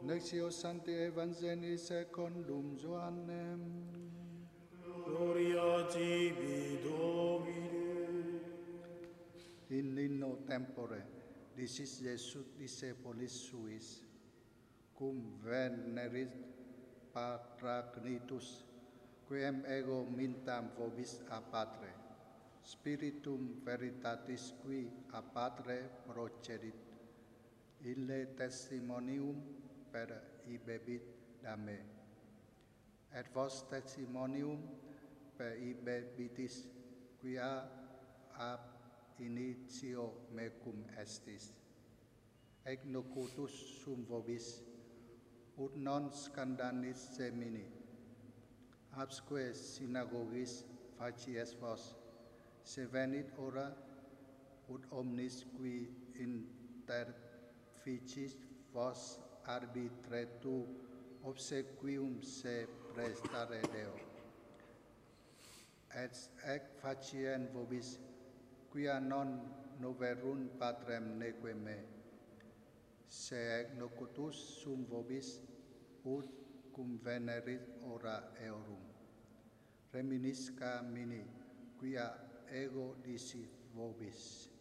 Lectio Sancti Evangelii secundum Johannem. Gloria tibi, Domine. In linno tempore, dicis Iesus discipulis suis, cum venerit Paracletus, quem ego mintam vobis a Patre, Spiritum veritatis qui a Patre procedit, ille testimonium per ibebit da me. Et vos testimonium per ibebitis, quia ab initio mecum estis. Ec locutus sum vobis, ut non scandanis semini, absque synagogis facies vos, se venit ora, ut omnis qui interficis vos arbitretu obsequium se prestare Deo. Et ec facien vobis, quia non noverunt Patrem neque me, se ec locutus sum vobis, ut cum venerit ora eorum. Reminisca mini, quia ego dici vobis.